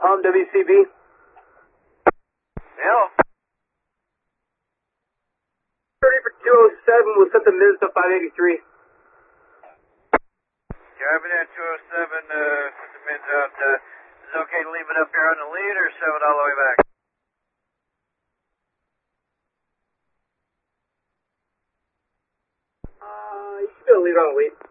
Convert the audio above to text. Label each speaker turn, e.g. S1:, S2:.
S1: WCB.
S2: Yeah.
S1: 30 for 207, we'll set the Miz to 583.
S2: Copy that, 207, put the mids out. Is it okay to leave it up here on the lead or shove it all the way back?
S1: You should be able to leave it on the lead.